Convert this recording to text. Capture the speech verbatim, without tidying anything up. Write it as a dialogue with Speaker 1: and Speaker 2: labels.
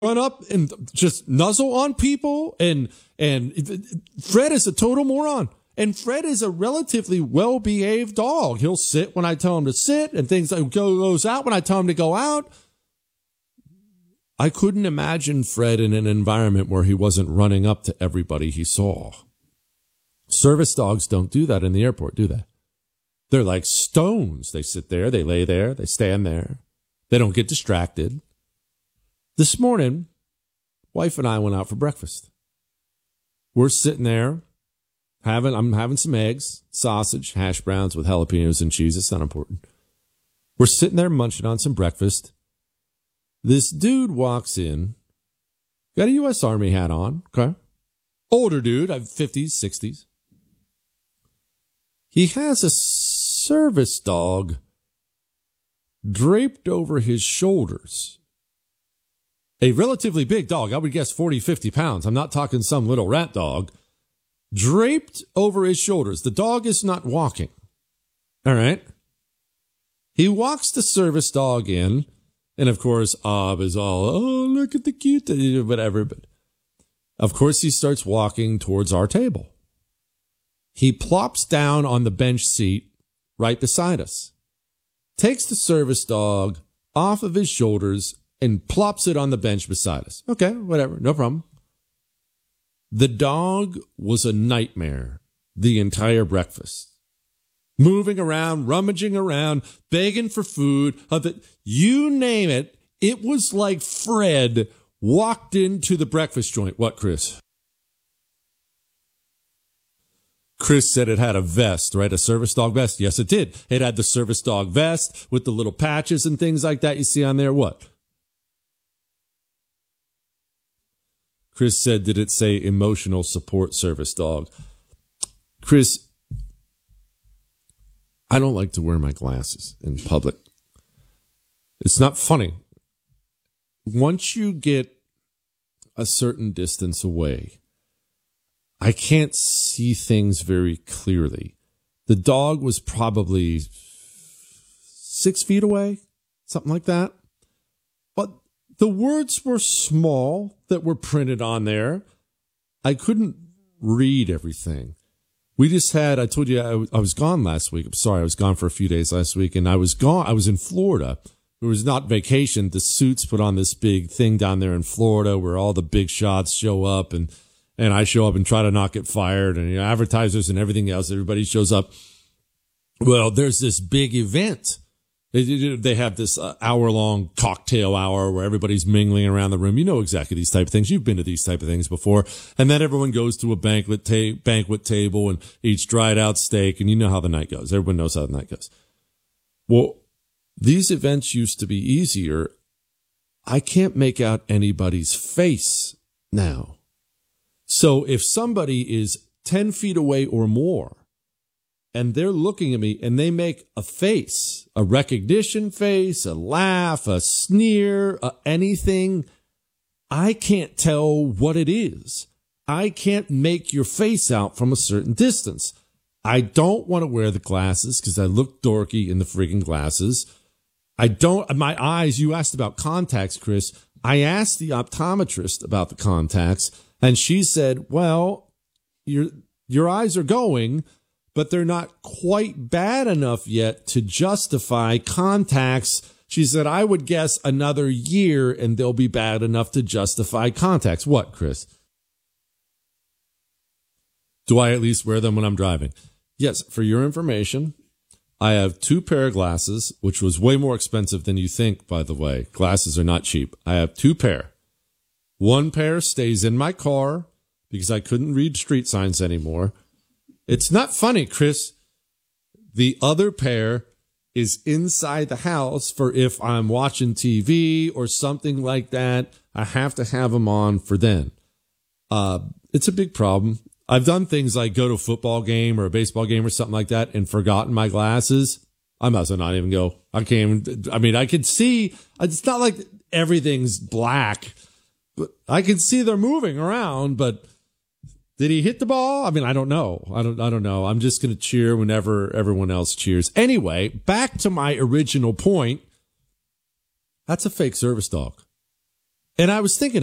Speaker 1: run up and just nuzzle on people. And, and Fred is a total moron. And Fred is a relatively well-behaved dog. He'll sit when I tell him to sit, and things like go goes out when I tell him to go out. I couldn't imagine Fred in an environment where he wasn't running up to everybody he saw. Service dogs don't do that in the airport, do they? They're like stones. They sit there, they lay there, they stand there. They don't get distracted. This morning, wife and I went out for breakfast. We're sitting there. Having, I'm having some eggs, sausage, hash browns with jalapenos and cheese. It's not important. We're sitting there munching on some breakfast. This dude walks in, got a U S Army hat on, okay? Older dude, I'm fifties, sixties. He has a service dog draped over his shoulders. A relatively big dog, I would guess forty, fifty pounds. I'm not talking some little rat dog. Draped over his shoulders. The dog is not walking. All right. He walks the service dog in. And of course, Ob is all, oh, look at the cute, whatever. But of course, he starts walking towards our table. He plops down on the bench seat right beside us. Takes the service dog off of his shoulders and plops it on the bench beside us. Okay, whatever. No problem. The dog was a nightmare the entire breakfast. Moving around, rummaging around, begging for food. You name it, it was like Fred walked into the breakfast joint. What, Chris? Chris said it had a vest, right? A service dog vest. Yes, it did. It had the service dog vest with the little patches and things like that you see on there. What? Chris said, did it say emotional support service dog? Chris, I don't like to wear my glasses in public. It's not funny. Once you get a certain distance away, I can't see things very clearly. The dog was probably six feet away, something like that. But the words were small that were printed on there. I couldn't read everything. We just had, I told you I, I was gone last week. I'm sorry, I was gone for a few days last week, and I was gone. I was in Florida. It was not vacation. The Suits put on this big thing down there in Florida where all the big shots show up, and, and I show up and try to not get fired, and you know, advertisers and everything else. Everybody shows up. Well, there's this big event. They have this uh, hour-long cocktail hour where everybody's mingling around the room. You know exactly these type of things. You've been to these type of things before. And then everyone goes to a banquet ta- banquet table and eats dried-out steak, and you know how the night goes. Everyone knows how the night goes. Well, these events used to be easier. I can't make out anybody's face now. So if somebody is ten feet away or more, and they're looking at me and they make a face, a recognition face, a laugh, a sneer, uh, anything, I can't tell what it is. I can't make your face out from a certain distance. I don't want to wear the glasses because I look dorky in the friggin' glasses. I don't, my eyes, you asked about contacts, Chris. I asked the optometrist about the contacts, and she said, well, your, your eyes are going, but they're not quite bad enough yet to justify contacts. She said, I would guess another year and they'll be bad enough to justify contacts. What, Chris? Do I at least wear them when I'm driving? Yes, for your information, I have two pair of glasses, which was way more expensive than you think, by the way. Glasses are not cheap. I have two pair. One pair stays in my car because I couldn't read street signs anymore. It's not funny, Chris. The other pair is inside the house for if I'm watching T V or something like that. I have to have them on for then. Uh, it's a big problem. I've done things like go to a football game or a baseball game or something like that and forgotten my glasses. I must have not even go. I can't even, I mean, I can see, it's not like everything's black, but I can see they're moving around, but did he hit the ball? I mean, I don't know. I don't I don't know. I'm just going to cheer whenever everyone else cheers. Anyway, back to my original point. That's a fake service dog. And I was thinking,